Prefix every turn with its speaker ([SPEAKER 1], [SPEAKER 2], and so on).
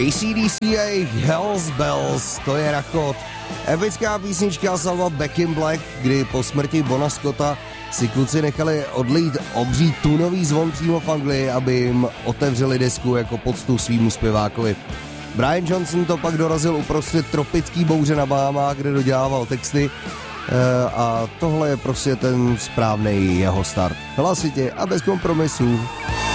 [SPEAKER 1] AC/DC a jejich Hells Bells, to je rachot. Epická písnička z alba Back in Black, kdy po smrti Bona Scotta si kluci nechali odlít obří tunový zvon přímo v Anglii, aby jim otevřeli desku jako poctu svýmu zpěvákovi. Brian Johnson to pak dorazil uprostřed tropický bouře na Bahamách, kde dodělával texty a tohle je prostě ten správný jeho start. Hlasitě a bez kompromisů.